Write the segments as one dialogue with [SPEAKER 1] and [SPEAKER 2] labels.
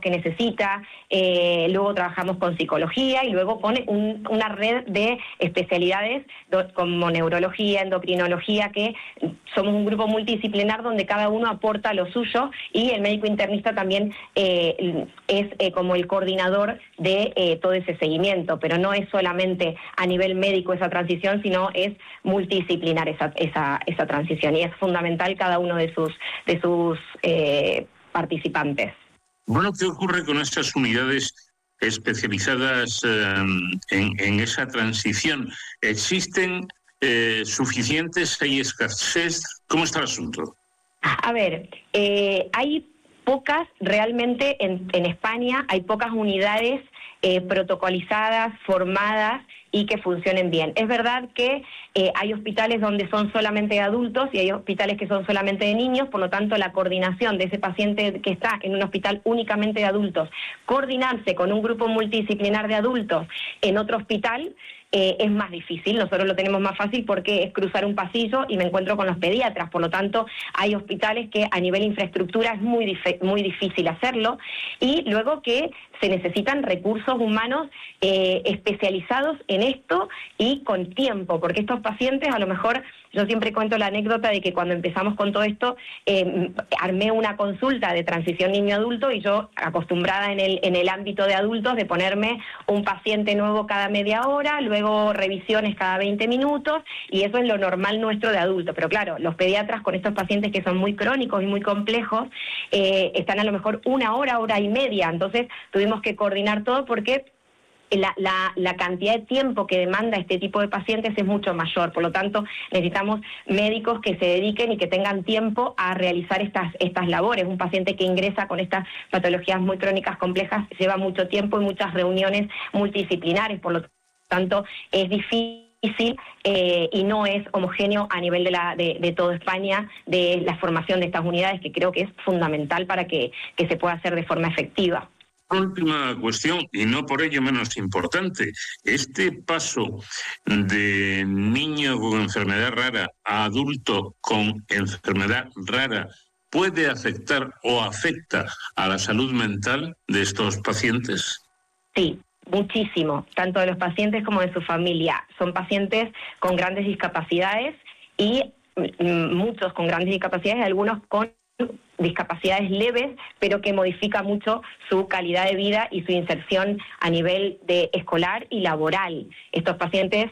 [SPEAKER 1] que necesita, luego trabajamos con psicología y luego con una red de especialidades como neurología, endocrinología, que somos un grupo multidisciplinar donde cada uno aporta lo suyo, y el médico internista también es como el coordinador de todo ese seguimiento, pero no es solamente a nivel médico esa transición, sino es multidisciplinar esa transición, y es fundamental cada uno de sus participantes.
[SPEAKER 2] Bueno, ¿qué ocurre con estas unidades especializadas en esa transición? ¿Existen suficientes? ¿Hay escasez? ¿Cómo está el asunto?
[SPEAKER 1] A ver, hay pocas, realmente en España hay pocas unidades protocolizadas, formadas y que funcionen bien. Es verdad que hay hospitales donde son solamente de adultos y hay hospitales que son solamente de niños, por lo tanto la coordinación de ese paciente que está en un hospital únicamente de adultos, coordinarse con un grupo multidisciplinar de adultos en otro hospital, es más difícil. Nosotros lo tenemos más fácil porque es cruzar un pasillo y me encuentro con los pediatras, por lo tanto hay hospitales que a nivel infraestructura es muy difícil hacerlo, y luego que se necesitan recursos humanos especializados en esto y con tiempo, porque estos pacientes, a lo mejor, yo siempre cuento la anécdota de que cuando empezamos con todo esto, armé una consulta de transición niño-adulto y yo, acostumbrada en el ámbito de adultos, de ponerme un paciente nuevo cada media hora, luego revisiones cada 20 minutos, y eso es lo normal nuestro de adulto. Pero claro, los pediatras con estos pacientes que son muy crónicos y muy complejos, están a lo mejor una hora, hora y media, entonces tuvimos que coordinar todo porque la cantidad de tiempo que demanda este tipo de pacientes es mucho mayor. Por lo tanto, necesitamos médicos que se dediquen y que tengan tiempo a realizar estas labores. Un paciente que ingresa con estas patologías muy crónicas complejas lleva mucho tiempo y muchas reuniones multidisciplinares. Por lo tanto, es difícil y no es homogéneo a nivel de toda España, de la formación de estas unidades, que creo que es fundamental para que se pueda hacer de forma efectiva.
[SPEAKER 2] Última cuestión, y no por ello menos importante. Este paso de niño con enfermedad rara a adulto con enfermedad rara puede afectar o afecta a la salud mental de estos pacientes.
[SPEAKER 1] Sí, muchísimo, tanto de los pacientes como de su familia. Son pacientes con grandes discapacidades y muchos con grandes discapacidades, algunos con discapacidades leves, pero que modifica mucho su calidad de vida y su inserción a nivel de escolar y laboral. Estos pacientes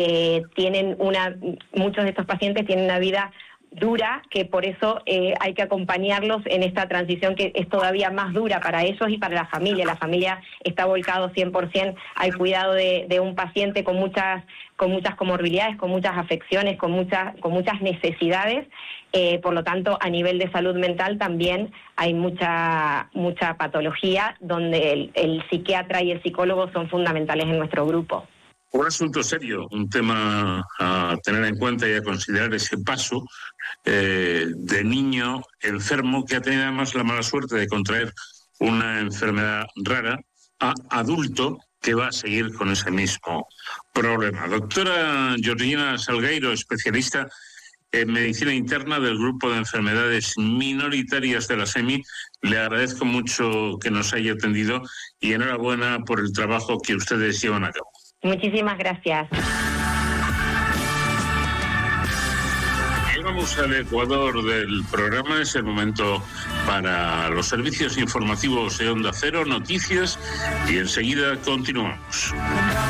[SPEAKER 1] muchos de estos pacientes tienen una vida dura, que por eso hay que acompañarlos en esta transición que es todavía más dura para ellos y para la familia. La familia está volcado 100% al cuidado de un paciente con muchas comorbilidades, con muchas afecciones, con muchas necesidades. Por lo tanto, a nivel de salud mental también hay mucha patología, donde el psiquiatra y el psicólogo son fundamentales en nuestro grupo.
[SPEAKER 2] Un asunto serio, un tema a tener en cuenta y a considerar, ese paso de niño enfermo que ha tenido además la mala suerte de contraer una enfermedad rara a adulto que va a seguir con ese mismo problema. Doctora Georgina Salgueiro, especialista en medicina interna del grupo de enfermedades minoritarias de la SEMI, le agradezco mucho que nos haya atendido y enhorabuena por el trabajo que ustedes llevan a cabo.
[SPEAKER 1] Muchísimas gracias.
[SPEAKER 2] Llegamos al Ecuador del programa. Es el momento para los servicios informativos de Onda Cero, noticias, y enseguida continuamos.